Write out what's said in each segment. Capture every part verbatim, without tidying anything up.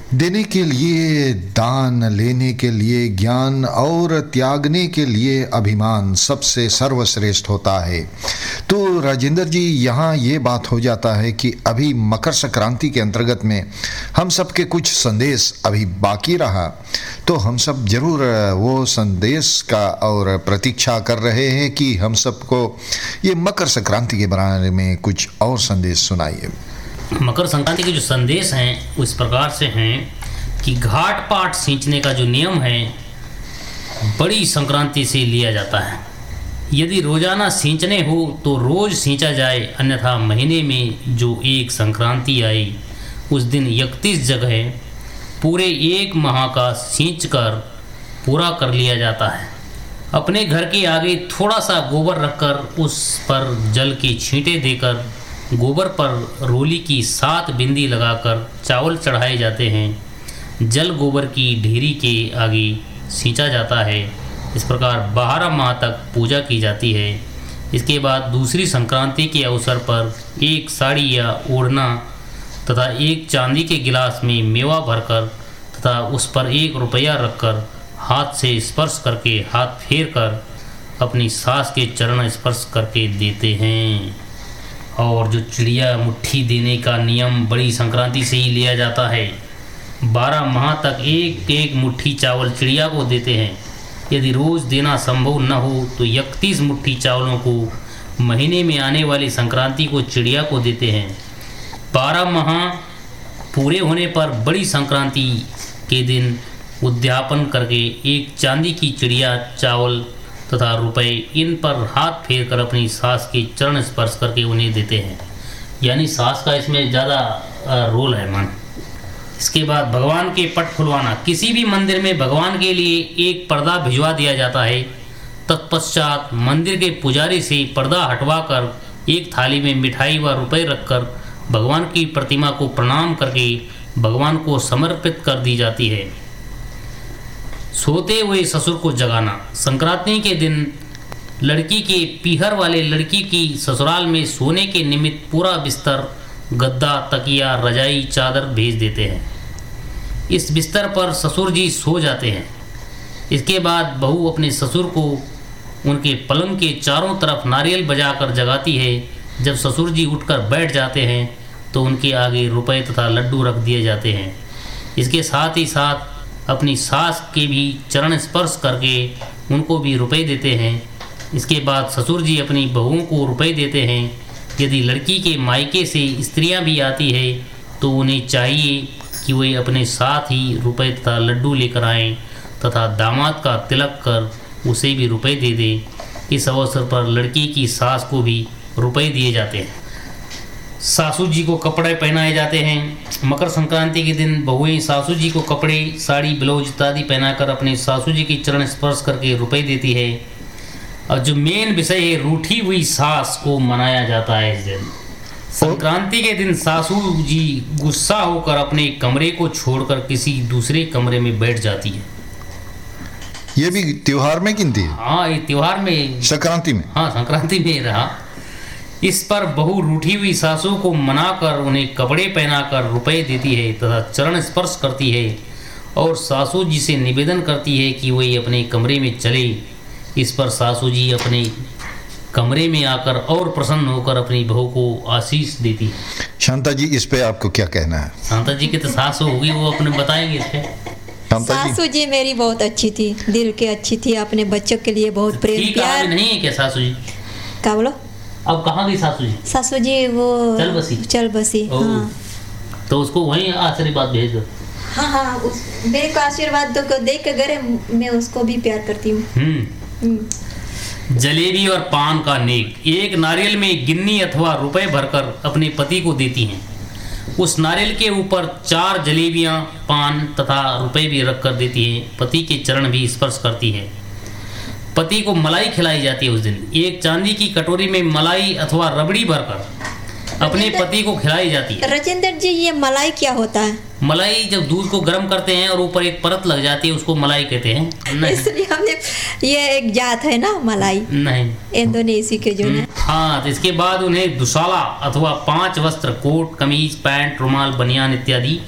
देने के लिए दान, लेने के लिए ज्ञान और त्यागने के लिए अभिमान सबसे सर्वश्रेष्ठ होता है। तो राजेंद्र जी, यहाँ ये बात हो जाता है कि अभी मकर संक्रांति के अंतर्गत में हम सब के कुछ संदेश अभी बाकी रहा, तो हम सब जरूर वो संदेश का और प्रतीक्षा कर रहे हैं कि हम सबको ये मकर संक्रांति के बारे में कुछ और संदेश सुनाइए। मकर संक्रांति के जो संदेश हैं वो इस प्रकार से हैं कि घाट पाट सींचने का जो नियम है बड़ी संक्रांति से लिया जाता है। यदि रोजाना सींचने हो तो रोज सींचा जाए, अन्यथा महीने में जो एक संक्रांति आई उस दिन इकतीस जगह पूरे एक माह का सींच कर पूरा कर लिया जाता है। अपने घर के आगे थोड़ा सा गोबर रखकर उस पर जल की छींटे देकर गोबर पर रोली की सात बिंदी लगाकर चावल चढ़ाए जाते हैं। जल गोबर की ढेरी के आगे सींचा जाता है। इस प्रकार बारह माह तक पूजा की जाती है। इसके बाद दूसरी संक्रांति के अवसर पर एक साड़ी या ओढ़ना तथा एक चांदी के गिलास में मेवा भरकर तथा उस पर एक रुपया रखकर हाथ से स्पर्श करके हाथ फेर कर अपनी सास के चरण स्पर्श करके देते हैं। और जो चिड़िया मुट्ठी देने का नियम बड़ी संक्रांति से ही लिया जाता है। बारह माह तक एक एक मुट्ठी चावल चिड़िया को देते हैं। यदि रोज़ देना संभव न हो तो इकतीस मुट्ठी चावलों को महीने में आने वाली संक्रांति को चिड़िया को देते हैं। बारह माह पूरे होने पर बड़ी संक्रांति के दिन उद्यापन करके एक चांदी की चिड़िया चावल तथा रुपए इन पर हाथ फेर कर अपनी सास के चरण स्पर्श करके उन्हें देते हैं। यानी सास का इसमें ज़्यादा रोल है मन। इसके बाद भगवान के पट खुलवाना। किसी भी मंदिर में भगवान के लिए एक पर्दा भिजवा दिया जाता है। तत्पश्चात मंदिर के पुजारी से पर्दा हटवा कर एक थाली में मिठाई व रुपए रखकर भगवान की प्रतिमा को प्रणाम करके भगवान को समर्पित कर दी जाती है। सोते हुए ससुर को जगाना। संक्रांति के दिन लड़की के पीहर वाले लड़की की ससुराल में सोने के निमित्त पूरा बिस्तर, गद्दा, तकिया, रजाई, चादर भेज देते हैं। इस बिस्तर पर ससुर जी सो जाते हैं। इसके बाद बहू अपने ससुर को उनके पलंग के चारों तरफ नारियल बजाकर जगाती है। जब ससुर जी उठकर बैठ जाते हैं तो उनके आगे रुपए तथा लड्डू रख दिए जाते हैं। इसके साथ ही साथ अपनी सास के भी चरण स्पर्श करके उनको भी रुपए देते हैं। इसके बाद ससुर जी अपनी बहुओं को रुपए देते हैं। यदि लड़की के मायके से स्त्रियां भी आती है तो उन्हें चाहिए कि वे अपने साथ ही रुपए तथा लड्डू लेकर आएँ तथा दामाद का तिलक कर उसे भी रुपए दे दें। इस अवसर पर लड़की की सास को भी रुपए दिए जाते हैं। सासू जी को कपड़े पहनाए जाते हैं। मकर संक्रांति के दिन बहुएं सासू जी को कपड़े, साड़ी, ब्लाउज इत्यादि पहनाकर अपने सासू जी की चरण स्पर्श करके रुपए देती है। और जो मेन विषय है, रूठी हुई सास को मनाया जाता है। इस दिन संक्रांति के दिन सासू जी गुस्सा होकर अपने कमरे को छोड़कर किसी दूसरे कमरे में बैठ जाती है। ये भी त्योहार में गिनती है? हाँ, ये त्योहार में, संक्रांति में। हाँ, संक्रांति में रहा। इस पर बहू रूठी हुई सासू को मनाकर उन्हें कपड़े पहनाकर रुपए देती है तथा चरण स्पर्श करती है और सासू जी से निवेदन करती है कि वे अपने कमरे में चले। इस पर सासू जी अपने कमरे में आकर और प्रसन्न होकर अपनी बहू को आशीष देती है। शांता जी, इस पे आपको क्या कहना है? शांता जी की तो सासू होगी, वो अपने बताएंगे इस पे। सासू जी मेरी बहुत अच्छी थी, दिल की अच्छी थी, अपने बच्चों के लिए बहुत प्रेम प्यार। नहीं है क्या सासू जी? क्या बोलो? अब कहाँ गई सासू जी? सासू जी वो चल बसी। चल बसी। हाँ। तो उसको वहीं आशीर्वाद भेज दो। हाँ हाँ, उस मेरे को आशीर्वाद दो, देख के घर मैं उसको भी प्यार करती हूँ। हम्म। जलेबी और पान का नेक। एक नारियल में गिन्नी अथवा रुपए भरकर अपने पति को देती हैं। उस नारियल के ऊपर चार जलेबियां, पान तथा रुपए भी रख कर देती है। पति के चरण भी स्पर्श करती है। पति को मलाई खिलाई जाती है। उस दिन एक चांदी की कटोरी में मलाई अथवा रबड़ी भरकर अपने पति को खिलाई जाती है। राजेंद्र जी, ये मलाई क्या होता है? मलाई जब दूध को गर्म करते हैं और ऊपर एक परत लग जाती है, उसको मलाई कहते हैं। इसलिए हमने, ये एक जात है ना मलाई? नहीं, इंडोनेशिया के जो है। हाँ, तो इसके बाद उन्हें दुशाला अथवा पांच वस्त्र, कोट, कमीज, पैंट, रुमाल, बनियान इत्यादि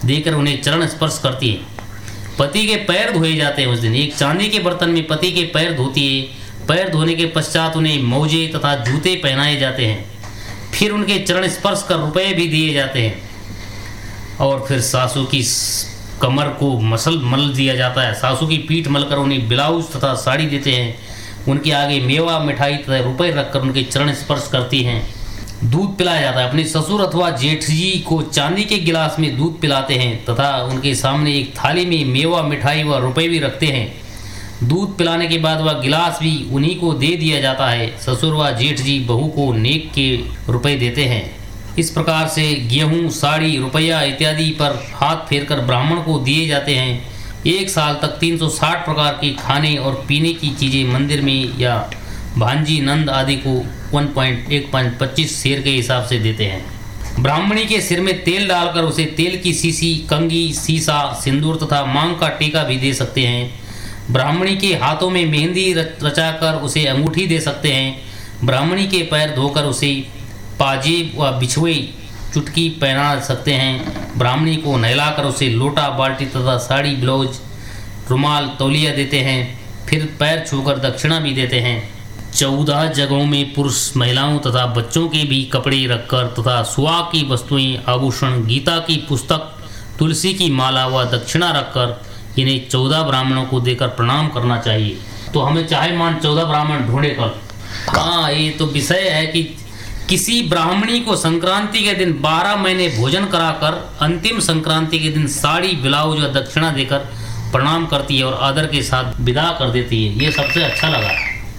देकर उन्हें चरण स्पर्श करती है। पति के पैर धोए जाते हैं उस दिन। एक चांदी के बर्तन में पति के पैर धोती है। पैर धोने के पश्चात उन्हें मोजे तथा जूते पहनाए जाते हैं। फिर उनके चरण स्पर्श कर रुपए भी दिए जाते हैं और फिर सासू की कमर को मसल मल दिया जाता है। सासू की पीठ मलकर उन्हें ब्लाउज तथा साड़ी देते हैं। उनके आगे मेवा मिठाई तथा रुपए रखकर उनके चरण स्पर्श करती हैं। दूध पिलाया जाता है। अपने ससुर अथवा जेठ जी को चांदी के गिलास में दूध पिलाते हैं तथा उनके सामने एक थाली में मेवा मिठाई व रुपए भी रखते हैं। दूध पिलाने के बाद वह गिलास भी उन्हीं को दे दिया जाता है। ससुर व जेठ जी बहू को नेक के रुपए देते हैं। इस प्रकार से गेहूं, साड़ी, रुपया इत्यादि पर हाथ फेरकर ब्राह्मण को दिए जाते हैं। एक साल तक तीन सौ साठ प्रकार के खाने और पीने की चीज़ें मंदिर में या भांजी नंद आदि को एक पॉइंट एक पॉइंट पच्चीस शेर के हिसाब से देते हैं। ब्राह्मणी के सिर में तेल डालकर उसे तेल की सीसी, कंगी, सीसा, सिंदूर तथा मांग का टीका भी दे सकते हैं। ब्राह्मणी के हाथों में मेहंदी रचाकर उसे अंगूठी दे सकते हैं। ब्राह्मणी के पैर धोकर उसे पाजेब व बिछुए चुटकी पहना सकते हैं। ब्राह्मणी को नहलाकर उसे लोटा, बाल्टी तथा साड़ी, ब्लाउज, रुमाल, तौलिया देते हैं। फिर पैर छूकर दक्षिणा भी देते हैं। चौदह जगहों में पुरुष, महिलाओं तथा बच्चों के भी कपड़े रखकर तथा सुहाग की वस्तुएं, आभूषण, गीता की पुस्तक, तुलसी की माला व दक्षिणा रखकर इन्हें चौदह ब्राह्मणों को देकर प्रणाम करना चाहिए। तो हमें चाहे मान चौदह ब्राह्मण ढूंढे कर। हाँ, ये तो विषय है कि किसी ब्राह्मणी को संक्रांति के दिन बारह महीने भोजन कराकर अंतिम संक्रांति के दिन साड़ी, ब्लाउज व दक्षिणा देकर प्रणाम करती है और आदर के साथ विदा कर देती है। ये सबसे अच्छा लगा।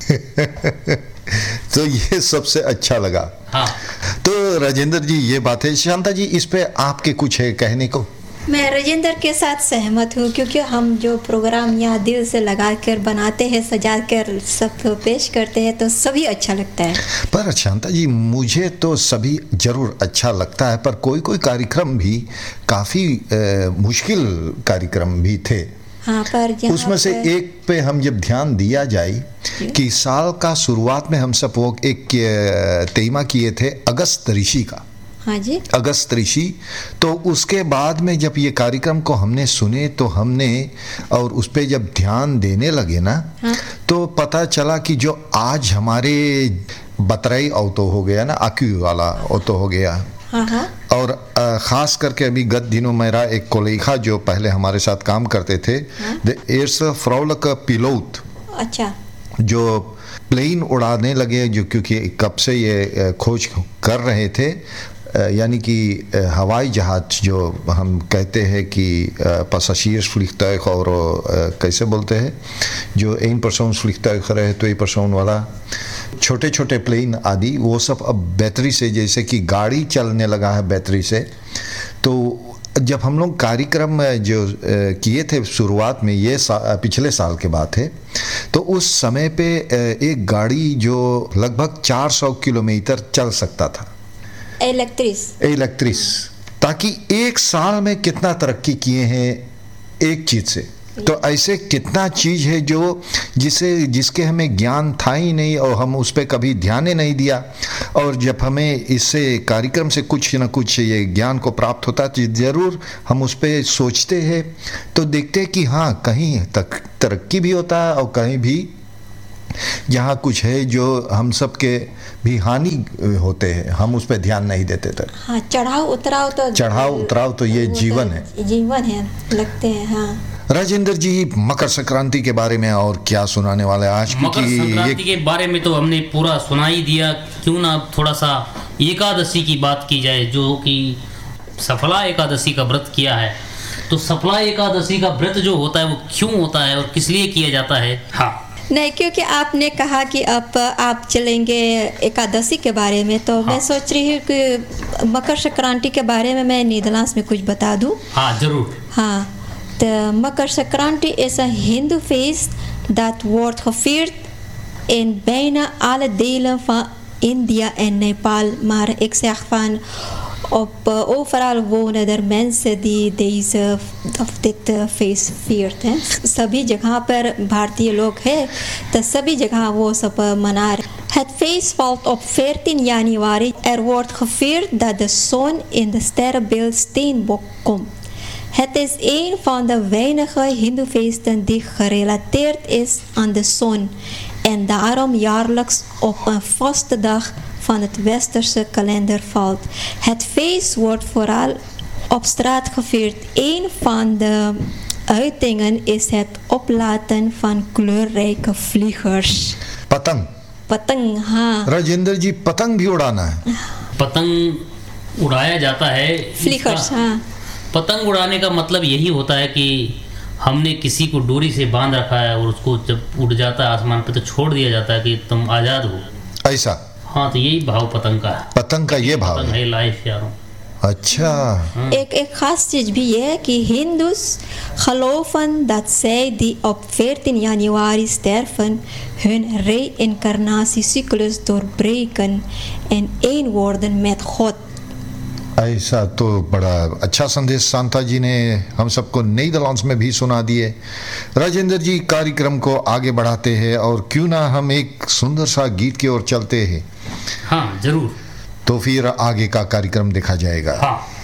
तो ये सबसे अच्छा लगा। हाँ। तो राजेंद्र जी ये बात है। शांता जी इस पे आपके कुछ है कहने को? मैं राजेंद्र के साथ सहमत हूँ, क्योंकि हम जो प्रोग्राम यहाँ दिल से लगा कर बनाते हैं, सजा कर सबको पेश करते हैं, तो सभी अच्छा लगता है। पर शांता जी मुझे तो सभी जरूर अच्छा लगता है, पर कोई कोई कार्यक्रम भी काफ़ी मुश्किल कार्यक्रम भी थे। हाँ, पर उसमें से एक पे हम जब ध्यान दिया जाए कि साल का शुरुआत में हम सब वो एक तेमा किए थे अगस्त ऋषि का। हाँ जी, अगस्त ऋषि। तो उसके बाद में जब ये कार्यक्रम को हमने सुने तो हमने और उस पर जब ध्यान देने लगे ना, हाँ? तो पता चला कि जो आज हमारे बतरई औतो हो गया ना, आक्यू वाला औतो हो गया। हाँ हाँ। और ख़ास करके अभी गत दिनों मेरा एक कोलेखा जो पहले हमारे साथ काम करते थे, द एयर्स फ्राउलक पिलोट, अच्छा, जो प्लेन उड़ाने लगे, जो क्योंकि कब से ये खोज कर रहे थे, यानी कि हवाई जहाज जो हम कहते हैं कि passagiers vliegtuig और कैसे बोलते हैं, जो एक पर्सन vliegtuig रहे तो एक पर्सन वाला छोटे छोटे प्लेन आदि, वो सब अब बैटरी से, जैसे कि गाड़ी चलने लगा है बैटरी से। तो जब हम लोग कार्यक्रम जो किए थे शुरुआत में, ये सा, पिछले साल के बात है, तो उस समय पे एक गाड़ी जो लगभग चार सौ किलोमीटर चल सकता था, इलेक्ट्रिस इलेक्ट्रिस ताकि एक साल में कितना तरक्की किए हैं एक चीज़ से। तो ऐसे कितना चीज़ है जो जिसे जिसके हमें ज्ञान था ही नहीं और हम उस पर कभी ध्यान ही नहीं दिया, और जब हमें इससे कार्यक्रम से कुछ ना कुछ ये ज्ञान को प्राप्त होता है तो ज़रूर हम उस पर सोचते हैं, तो देखते हैं कि हाँ कहीं तक तरक्की भी होता है और कहीं भी जहाँ कुछ है जो हम सब के भी हानि होते हैं, हम उस पर ध्यान नहीं देते थे। हाँ, चढ़ाव उतराव तो चढ़ाव उतराव तो ये जीवन है, जीवन है लगते हैं। हाँ राजेंद्र जी, मकर संक्रांति के बारे में और क्या सुनाने वाले आज? मकर संक्रांति के बारे में तो हमने पूरा सुना ही दिया, क्यों ना थोड़ा सा एकादशी की बात की जाए, जो कि सफला एकादशी का व्रत किया है। तो सफला एकादशी का व्रत जो होता है वो क्यों होता है और किस लिए किया जाता है? हाँ नहीं, क्योंकि आपने कहा कि अब आप चलेंगे एकादशी के बारे में, तो हाँ। मैं सोच रही हूँ कि मकर संक्रांति के बारे में मैं नीदरलैंड्स में कुछ बता दूँ। हाँ जरूर। हाँ, तो Makar Sankranti is a Hindu feest that wordt gevierd in bijna alle delen van India en Nepal, maar ik zeg van op uh, overal wonen er mensen die deze of dit uh, feest viert हैं। सभी जगह पर भारतीय लोग हैं, तो सभी जगह वो सब मना रहे। Het feest valt op veertien januari. Er wordt gevierd dat de zon in de sterrenbeeld Steenbok komt. Het is een van de weinige hindoefeesten die gerelateerd is aan de zon en daarom jaarlijks op een vaste dag van het westerse kalender valt. Het feest wordt vooral op straat gevierd. Een van de uitingen is het oplaten van kleurrijke vliegers. पतंग Patang, हाँ. राजेंद्र जी, पतंग भी उड़ाना है? पतंग उड़ाया जाता है। Vliegers, इसका- हाँ. पतंग उड़ाने का मतलब यही होता है कि हमने किसी को डोरी से बांध रखा है और उसको जब उड़ जाता है आसमान पे तो छोड़ दिया जाता है कि तुम आज़ाद हो। ऐसा हाँ, तो यही भाव पतंग का है। पतंग का ये भाव पतंग है। है लाइफ यारों। अच्छा, एक, एक खास चीज भी है कि Hindoes geloven dat zij die op veertien januari sterven hun reïncarnatiecyclus doorbreken en één worden met God. ऐसा तो बड़ा अच्छा संदेश शांता जी ने हम सबको नीदरलैंड्स में भी सुना दिए। राजेंद्र जी, कार्यक्रम को आगे बढ़ाते हैं और क्यों ना हम एक सुंदर सा गीत की ओर चलते हैं। हाँ, जरूर। तो फिर आगे का कार्यक्रम देखा जाएगा। हाँ।